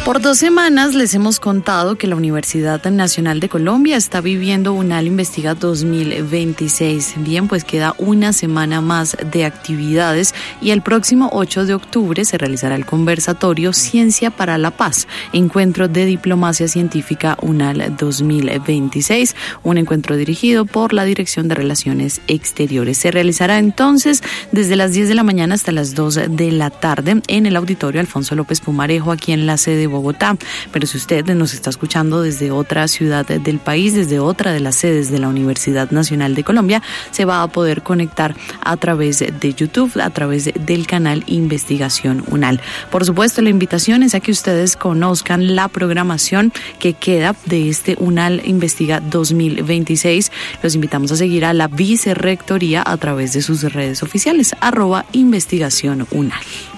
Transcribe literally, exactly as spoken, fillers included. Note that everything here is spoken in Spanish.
Por dos semanas les hemos contado que la Universidad Nacional de Colombia está viviendo UNAL Investiga dos mil veintiséis. Bien, pues queda una semana más de actividades y el próximo ocho de octubre se realizará el conversatorio Ciencia para la Paz, encuentro de diplomacia científica UNAL dos mil veintiséis, un encuentro dirigido por la Dirección de Relaciones Exteriores. Se realizará entonces desde las diez de la mañana hasta las dos de la tarde en el Auditorio Alfonso López Pumarejo, aquí en la sede Bogotá. Pero si usted nos está escuchando desde otra ciudad del país, desde otra de las sedes de la Universidad Nacional de Colombia, se va a poder conectar a través de YouTube, a través del canal Investigación UNAL. Por supuesto, la invitación es a que ustedes conozcan la programación que queda de este UNAL Investiga dos mil veintiséis. Los invitamos a seguir a la Vicerrectoría a través de sus redes oficiales, arroba Investigación UNAL.